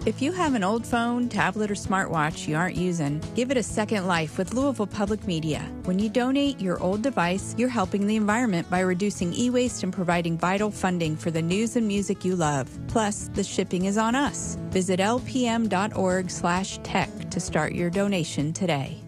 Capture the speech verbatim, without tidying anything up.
If you have an old phone, tablet, or smartwatch you aren't using, give it a second life with Louisville Public Media. When you donate your old device, you're helping the environment by reducing e-waste and providing vital funding for the news and music you love. Plus, the shipping is on us. Visit lpm.org slash tech to start your donation today.